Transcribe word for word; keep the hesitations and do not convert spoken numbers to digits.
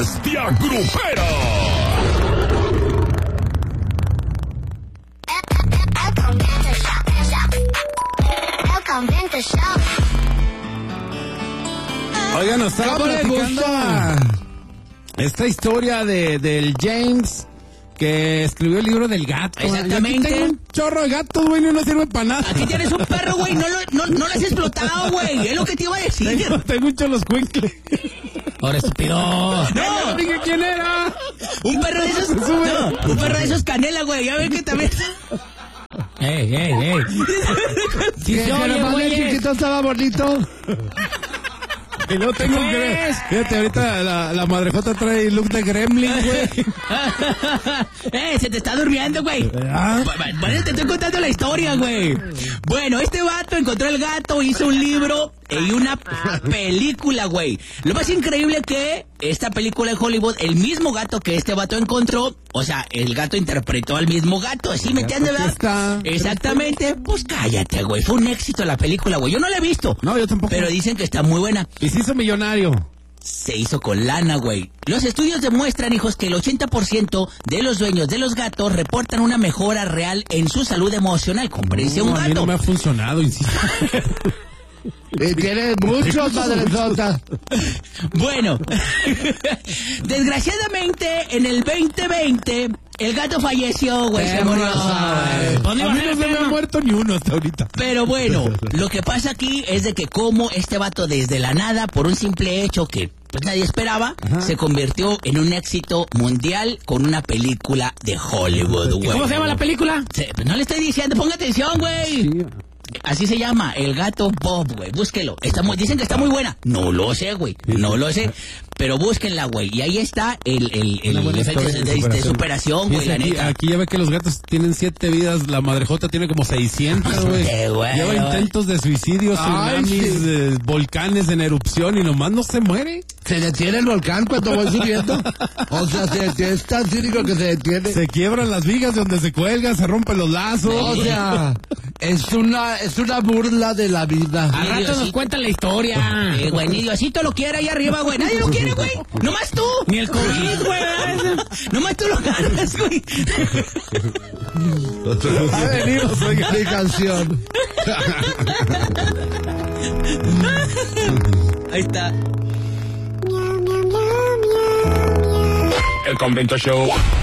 bestia grupera. Oigan, nos estaba platicando esta historia de del James que escribió el libro del gato. Exactamente. Yo aquí tengo un chorro de gatos, güey, no sirve para nada. Aquí tienes un perro, güey, no lo, no, no lo has explotado, güey. Es lo que te iba a decir. Tengo, tengo un cholo escuincle. Ahora, estúpido. No, no dije quién era. Un perro de esos. No, un perro de esos canela, güey. Ya ven que también. ¡Ey, ey, ey! Sí, que nomás el chiquito estaba bonito. Y no tengo que... Fíjate, ahorita la, la madrejota trae look de gremlin, güey. ¡Eh, se te está durmiendo, güey! ¿Ah? Bueno, te estoy contando la historia, güey. Bueno, este vato encontró el gato, hizo un libro y una película, güey. Lo más increíble que esta película en Hollywood, el mismo gato que este vato encontró, o sea, el gato interpretó al mismo gato, ¿sí me entiendes, verdad? Exactamente. Pues cállate, güey. Fue un éxito la película, güey. Yo no la he visto. No, yo tampoco. Pero dicen que está muy buena. Y se hizo millonario. Se hizo con lana, güey. Los estudios demuestran, hijos, que el ochenta por ciento de los dueños de los gatos reportan una mejora real en su salud emocional. Comprense No, un a mí gato. no me ha funcionado, insisto. Y tiene muchos madresotas. Bueno, desgraciadamente en el veinte veinte el gato falleció, güey, se murió. A mí no se me ha muerto ni uno hasta ahorita. Pero bueno, lo que pasa aquí es de que como este vato desde la nada, por un simple hecho que pues nadie esperaba, ajá, se convirtió en un éxito mundial con una película de Hollywood, güey. ¿Cómo se llama la película? Se, pues no le estoy diciendo, ponga atención, güey. Sí. Así se llama, El Gato Bob, güey, búsquelo. Está muy, dicen que está muy buena. No lo sé, güey, no lo sé. Pero búsquenla, güey. Y ahí está el, el, el, el efecto de, de, de, de superación, güey, la aquí, neta. Aquí ya ve que los gatos tienen siete vidas, la madrejota tiene como seiscientas, güey. Lleva intentos de suicidio, tsunamis, sí, eh, volcanes en erupción y nomás no se muere. Se detiene el volcán cuando voy subiendo. O sea, se, es tan cínico que se detiene. Se quiebran las vigas de donde se cuelga, se rompen los lazos. O sea, es una, es una burla de la vida. A rato nos cuentan la historia. Eh, güey, ni Diosito lo quiere ahí arriba, güey. Nadie lo quiere, güey. Nomás tú. Ni el COVID, güey. Nomás tú lo ganas, güey. Ha venido mi canción. Ahí está. El Convento Show.